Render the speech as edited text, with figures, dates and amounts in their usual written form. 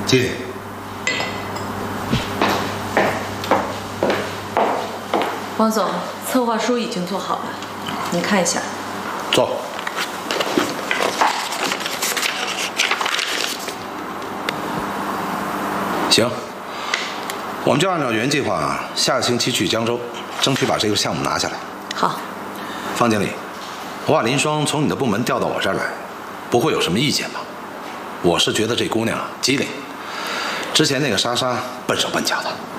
进。 王总，策划书已经做好了，您看一下。 坐。行，我们就按照原计划，下个星期去江州，争取把这个项目拿下来。 好。 方经理，我把林双从你的部门调到我这儿来，不会有什么意见吧？我是觉得这姑娘机灵，之前那个莎莎笨手笨脚的。